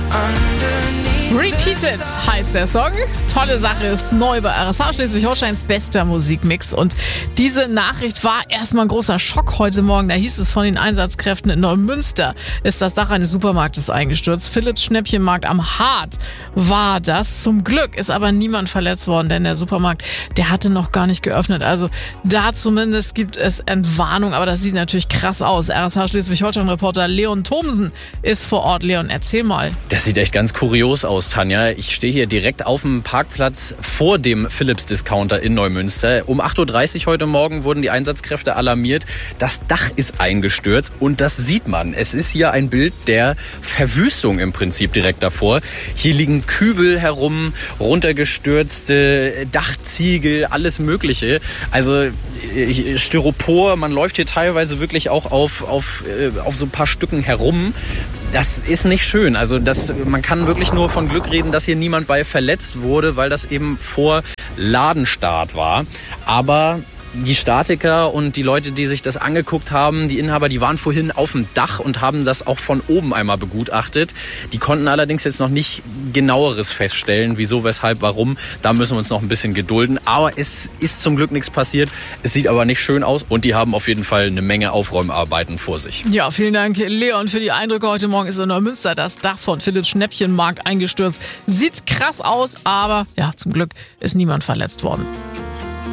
Repeated heißt der Song. Tolle Sache, ist neu bei RSH Schleswig-Holsteins bester Musikmix. Und diese Nachricht war erstmal ein großer Schock heute Morgen. Da hieß es von den Einsatzkräften in Neumünster, ist das Dach eines Supermarktes eingestürzt. Philips Schnäppchenmarkt am Hart war das. Zum Glück ist aber niemand verletzt worden, denn der Supermarkt, der hatte noch gar nicht geöffnet. Also da zumindest gibt es Entwarnung, aber das sieht natürlich krass aus. RSH Schleswig-Holstein-Reporter Leon Thomsen ist vor Ort. Leon, erzähl mal. Das sieht echt ganz kurios aus, Tanja. Ich stehe hier direkt auf dem Parkplatz vor dem Philips-Discounter in Neumünster. Um 8.30 Uhr heute Morgen wurden die Einsatzkräfte alarmiert. Das Dach ist eingestürzt und das sieht man. Es ist hier ein Bild der Verwüstung im Prinzip direkt davor. Hier liegen Kübel herum, runtergestürzte Dachziegel, alles Mögliche. Also Styropor, man läuft hier teilweise wirklich auch auf so ein paar Stücken herum. Das ist nicht schön. Also man kann wirklich nur von Glück reden, dass hier niemand bei verletzt wurde, weil das eben vor Ladenstart war. Aber die Statiker und die Leute, die sich das angeguckt haben, die Inhaber, die waren vorhin auf dem Dach und haben das auch von oben einmal begutachtet. Die konnten allerdings jetzt noch nicht genaueres feststellen, wieso, weshalb, warum. Da müssen wir uns noch ein bisschen gedulden. Aber es ist zum Glück nichts passiert. Es sieht aber nicht schön aus und die haben auf jeden Fall eine Menge Aufräumarbeiten vor sich. Ja, vielen Dank, Leon, für die Eindrücke. Heute Morgen ist in Neumünster das Dach von Philips Schnäppchenmarkt eingestürzt. Sieht krass aus, aber ja, zum Glück ist niemand verletzt worden.